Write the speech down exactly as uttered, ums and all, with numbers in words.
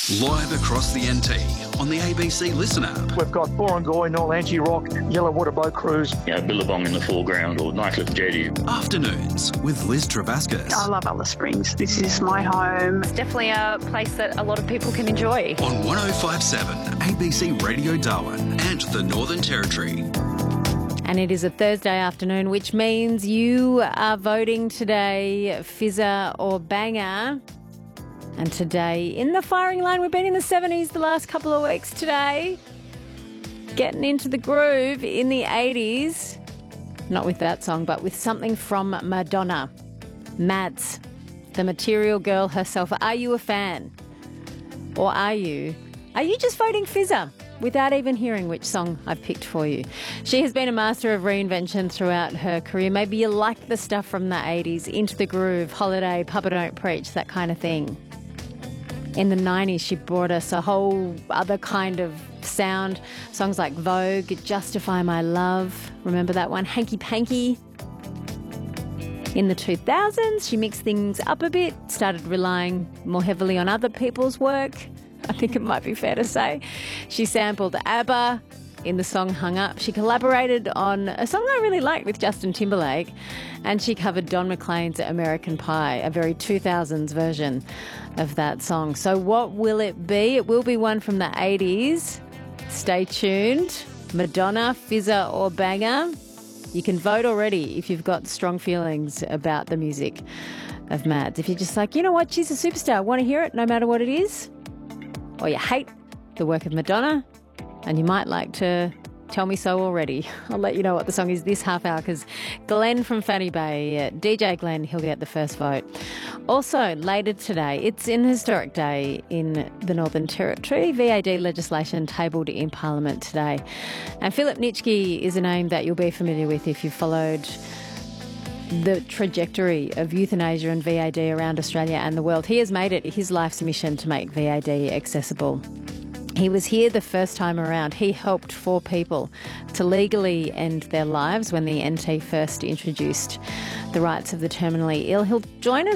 Live across the N T on the A B C Listen app. We've got Borongoy, Nolangi Rock, Yellow Water Boat Cruise. You know, Billabong in the foreground or Nice Jetty. Afternoons with Liz Travascus. I love Alice Springs. This is my home. It's definitely a place that a lot of people can enjoy. On one oh five point seven A B C Radio Darwin and the Northern Territory. And it is a Thursday afternoon, which means you are voting today, fizzer or banger. And today, in the firing line, we've been in the seventies the last couple of weeks today. Getting into the groove in the eighties. Not with that song, but with something from Madonna. Mads, the Material Girl herself. Are you a fan? Or are you? Are you just voting fizzer without even hearing which song I've picked for you? She has been a master of reinvention throughout her career. Maybe you like the stuff from the eighties, Into the Groove, Holiday, Papa Don't Preach, that kind of thing. In the nineties, she brought us a whole other kind of sound. Songs like Vogue, Justify My Love. Remember that one? Hanky Panky. In the two thousands, she mixed things up a bit, started relying more heavily on other people's work. I think it might be fair to say. She sampled ABBA in the song Hung Up. She collaborated on a song I really liked with Justin Timberlake, and she covered Don McLean's American Pie, a very two thousands version of that song. So what will it be? It will be one from the eighties. Stay tuned. Madonna, fizzer or banger. You can vote already if you've got strong feelings about the music of Mads. If you're just like, you know what, she's a superstar, I want to hear it no matter what it is. Or you hate the work of Madonna, and you might like to tell me so already. I'll let you know what the song is this half hour, because Glenn from Fanny Bay, uh, D J Glenn, he'll get the first vote. Also, later today, it's an historic day in the Northern Territory. V A D legislation tabled in Parliament today. And Philip Nitschke is a name that you'll be familiar with if you've followed the trajectory of euthanasia and V A D around Australia and the world. He has made it his life's mission to make V A D accessible. He was here the first time around. He helped four people to legally end their lives when the N T first introduced the rights of the terminally ill. He'll join us